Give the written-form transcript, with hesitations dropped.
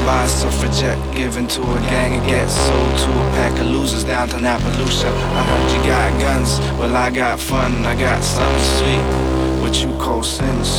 by a suffragette, given to a gang and gets sold to a pack of losers down to Appaloosa. I heard you got guns, well I got fun, I got something sweet, what you call sins.